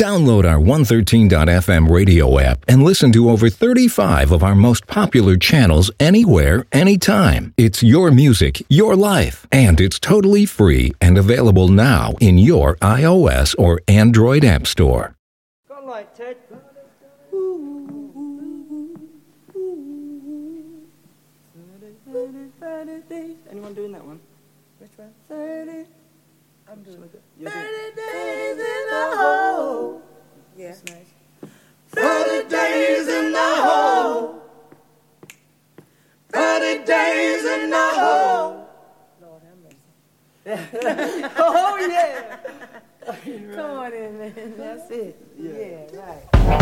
Download our 113.fm radio app and listen to over 35 of our most popular channels anywhere, anytime. It's your music, your life, and it's totally free and available now in your iOS or Android app store. Go like Ted. Anyone doing that one? Which one? 30. I'm doing it. 30 days in the hole. Yeah. That's nice. 30 days in the hole. 30 days in the hole. Lord have mercy. Oh, yeah. Come on in, man. That's it. Yeah, right.